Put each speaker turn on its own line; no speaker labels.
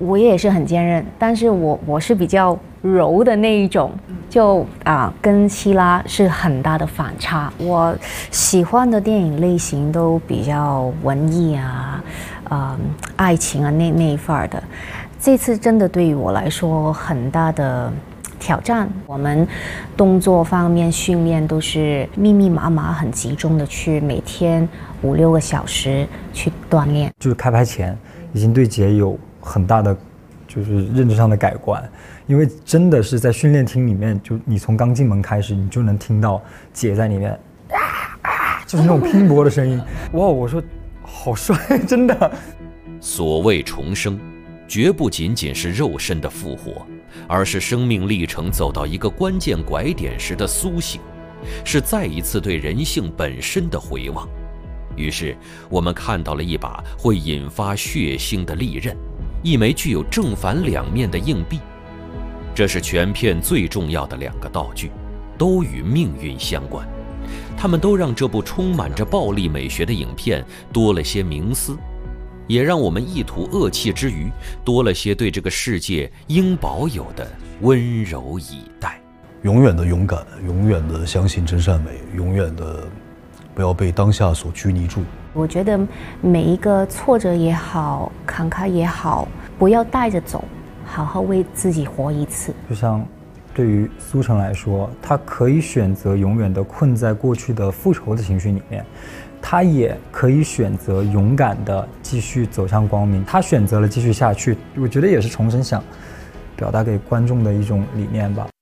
我也是很坚韧，但是我是比较柔的那一种，就跟希拉是很大的反差。我喜欢的电影类型都比较文艺爱情那一范儿的。这次真的对于我来说很大的挑战，我们动作方面训练都是密密麻麻、很集中的去每天5-6个小时去锻炼。
就是开拍前已经对姐有很大的就是认知上的改观，因为真的是在训练厅里面，就你从刚进门开始，你就能听到姐在里面就是那种拼搏的声音。哇，我说好帅，真的。
所谓重生，绝不仅仅是肉身的复活，而是生命历程走到一个关键拐点时的苏醒，是再一次对人性本身的回望。于是我们看到了一把会引发血腥的利刃，一枚具有正反两面的硬币。这是全片最重要的2个道具，都与命运相关。它们都让这部充满着暴力美学的影片多了些冥思，也让我们一吐恶气之余，多了些对这个世界应保有的温柔以待。
永远的勇敢，永远的相信真善美，永远的不要被当下所拘泥住。
我觉得每一个挫折也好，坎坷也好，不要带着走，好好为自己活一次。
就像对于苏成来说，他可以选择永远的困在过去的复仇的情绪里面，他也可以选择勇敢的继续走向光明。他选择了继续下去，我觉得也是重生想表达给观众的一种理念吧。